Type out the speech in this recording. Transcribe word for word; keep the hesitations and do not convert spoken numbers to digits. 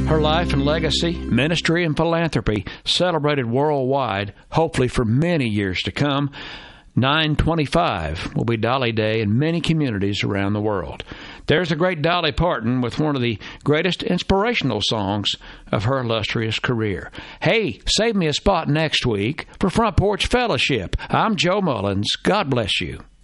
Her life and legacy, ministry and philanthropy celebrated worldwide, hopefully for many years to come. nine twenty-five will be Dolly Day in many communities around the world. There's the great Dolly Parton with one of the greatest inspirational songs of her illustrious career. Hey, save me a spot next week for Front Porch Fellowship. I'm Joe Mullins. God bless you.